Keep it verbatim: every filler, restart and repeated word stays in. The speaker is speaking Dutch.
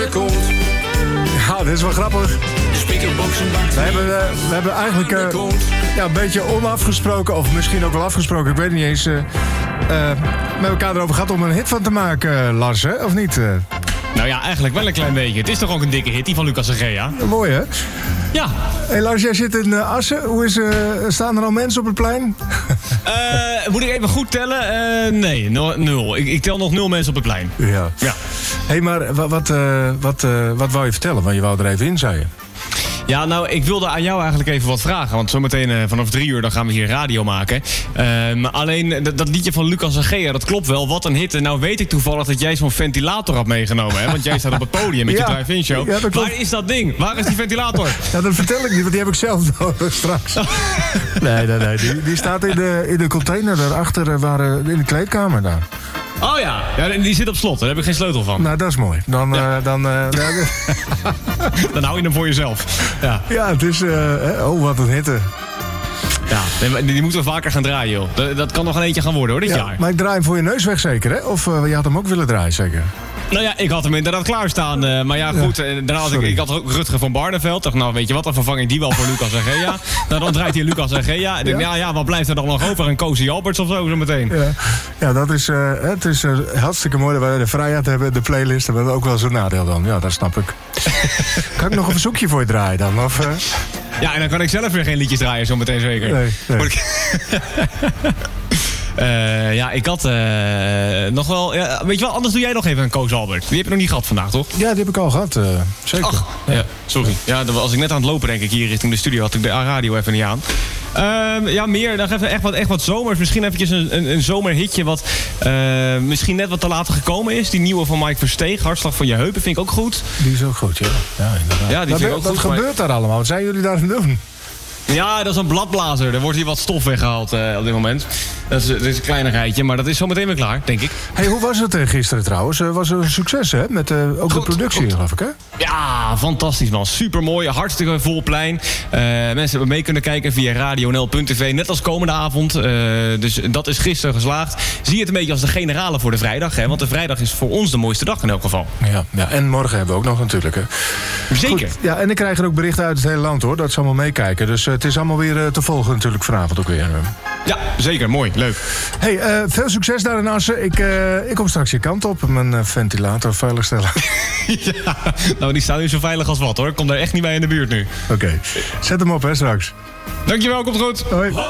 komt. Ja, dit is wel grappig. De speakerboxen bakt. We hebben, uh, we hebben eigenlijk uh, ja, een beetje onafgesproken, of misschien ook wel afgesproken, ik weet niet eens, uh, uh, met elkaar erover gehad om een hit van te maken, uh, Lars, hè? Of niet? Uh? Nou ja, eigenlijk wel een klein beetje. Het is toch ook een dikke hit, die van Lucas en Gea? Ja, mooi, hè? Ja. Hé hey Lars, jij zit in uh, Assen. Hoe is, uh, staan er al mensen op het plein? uh, moet ik even goed tellen? Uh, nee, nul. nul. Ik, ik tel nog nul mensen op het plein. Ja. Ja. Hé, hey, maar wat, wat, uh, wat, uh, wat wou je vertellen? Want je wou er even in, zei je. Ja, nou, ik wilde aan jou eigenlijk even wat vragen. Want zometeen uh, vanaf drie uur dan gaan we hier radio maken. Um, alleen dat, dat liedje van Lucas en Gea, dat klopt wel. Wat een hit. En nou weet ik toevallig dat jij zo'n ventilator had meegenomen. Hè? Want jij staat op het podium met ja, je drive-in show. Ja, waar is dat ding? Waar is die ventilator? Ja, dat vertel ik niet, want die heb ik zelf nodig straks. Nee, nee, nee. Die, die staat in de, in de container daarachter, waar, in de kleedkamer daar. Oh ja. Ja, die zit op slot. Daar heb ik geen sleutel van. Nou, dat is mooi. Dan, ja. uh, dan, uh, dan hou je hem voor jezelf. Ja, ja het is... Uh, oh, wat een hitte. Ja, die moeten we vaker gaan draaien, joh. Dat, dat kan nog een eentje gaan worden, hoor, dit ja, jaar. Maar ik draai hem voor je neus weg, zeker, hè? Of uh, je had hem ook willen draaien, zeker? Nou ja, ik had hem inderdaad klaarstaan. Uh, maar ja, goed. Ja. Daarna had ik, ik had ook Rutger van Barneveld. Dacht, nou, weet je wat, dan vervang ik die wel voor Lucas en Gea. Nou, dan draait hij Lucas en Gea. En ja. ja, ja, wat blijft er dan nog over? Een Cozy Alberts of zo, zo meteen. Ja, ja dat is, uh, het is uh, hartstikke mooi dat wij de vrijheid hebben, de playlist. We hebben ook wel zo'n nadeel dan. Ja, dat snap ik. Kan ik nog een verzoekje voor je draaien dan? Of, uh... Ja, en dan kan ik zelf weer geen liedjes draaien, zo meteen zeker. Nee, nee. Uh, ja, ik had uh, nog wel... Ja, weet je wel, anders doe jij nog even een Koos Albert. Die heb je nog niet gehad vandaag, toch? Ja, die heb ik al gehad. Uh, zeker. Ach, ja. ja, sorry. Ja, als ik net aan het lopen denk ik hier richting de studio, had ik de radio even niet aan. Uh, ja, meer. Dan even echt wat, echt wat zomers. Misschien eventjes een, een, een zomerhitje wat uh, misschien net wat te later gekomen is. Die nieuwe van Mike Versteeg. Hartslag van je heupen vind ik ook goed. Die is ook goed, ja. Ja, inderdaad. Ja, die wat vind ik ook wat goed, gebeurt maar... daar allemaal? Wat zijn jullie daar aan het doen? Ja, dat is een bladblazer. Er wordt hier wat stof weggehaald uh, op dit moment. Dat is, dat is een kleinigheidje, maar dat is zometeen weer klaar, denk ik. Hey, hoe was het uh, gisteren trouwens? Uh, was het een succes, hè? Met uh, ook goed, de productie, goed. Geloof ik, hè? Ja, fantastisch, man. Supermooi, hartstikke vol plein. Uh, mensen hebben mee kunnen kijken via radio n l punt t v, net als komende avond. Uh, dus dat is gisteren geslaagd. Zie je het een beetje als de generale voor de vrijdag, hè? Want de vrijdag is voor ons de mooiste dag in elk geval. Ja, ja, en morgen hebben we ook nog natuurlijk, hè? Zeker. Goed, ja, en ik krijg er ook berichten uit het hele land, hoor. Dat ze allemaal meekijken. Dus uh, het is allemaal weer uh, te volgen natuurlijk vanavond ook weer. Ja, zeker. Mooi. Leuk. Hey, uh, veel succes daar in Assen. Ik, uh, ik kom straks je kant op. Mijn uh, ventilator veiligstellen. Ja, nou die staat nu zo veilig als wat, hoor. Ik kom daar echt niet bij in de buurt nu. Oké. Okay. Zet hem op, hè, straks. Dankjewel, komt goed. Hoi.